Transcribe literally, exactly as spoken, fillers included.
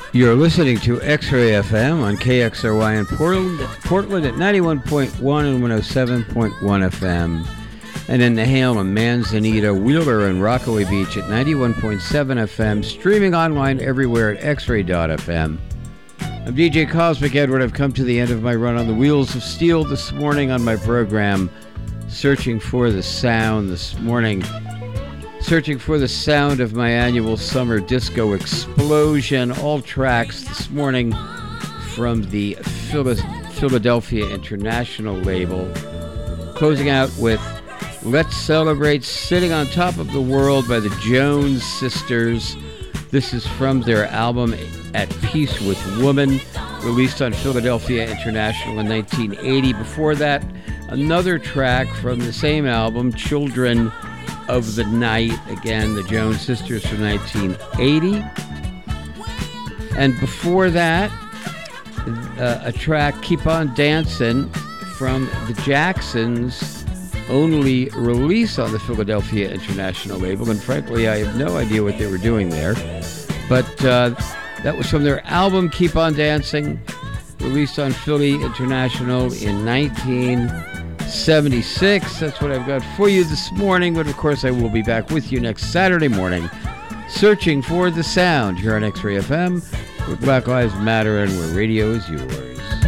You're listening to X-Ray F M on K X R Y in Portland, Portland at ninety-one point one and one oh seven point one F M. And in the Hale and Manzanita, Wheeler, and Rockaway Beach at ninety-one point seven F M. Streaming online everywhere at x ray dot f m. I'm D J Cosmic Edward. I've come to the end of my run on the Wheels of Steel this morning on my program, Searching for the Sound this morning. Searching for the sound of my annual summer disco explosion. All tracks this morning from the Philadelphia International label. Closing out with Let's Celebrate Sitting on Top of the World by the Jones Sisters. This is from their album At Peace with Woman, released on Philadelphia International in nineteen eighty. Before that, another track from the same album, Children of the Night, again, the Jones Sisters from nineteen eighty. And before that, uh, a track, Keep On Dancing, from the Jacksons, only release on the Philadelphia International label. And frankly, I have no idea what they were doing there. But uh, that was from their album, Keep On Dancing, released on Philly International in nineteen seventy-six. That's what I've got for you this morning, but of course I will be back with you next Saturday morning, searching for the sound here on X-Ray F M, where Black Lives Matter and where radio is yours.